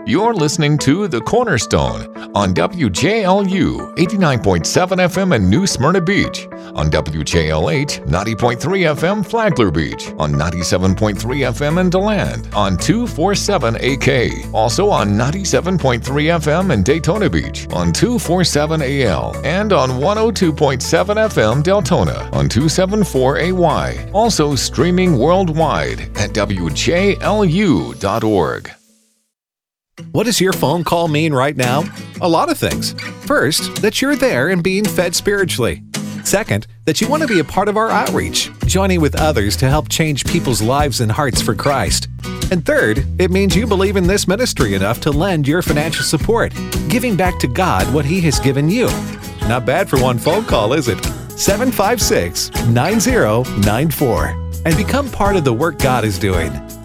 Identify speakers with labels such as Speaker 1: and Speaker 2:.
Speaker 1: You're listening to The Cornerstone on WJLU 89.7 FM in New Smyrna Beach, on WJLH 90.3 FM Flagler Beach, on 97.3 FM in DeLand, on 247 AK, also on 97.3 FM in Daytona Beach, on 247 AL, and on 102.7 FM Deltona, on 274 AY, also streaming worldwide at WJLU.org.
Speaker 2: What does your phone call mean right now? A lot of things. First, that you're there and being fed spiritually. Second, that you want to be a part of our outreach, joining with others to help change people's lives and hearts for Christ. And third, it means you believe in this ministry enough to lend your financial support, giving back to God what He has given you. Not bad for one phone call, is it? 756-9094. And become part of the work God is doing.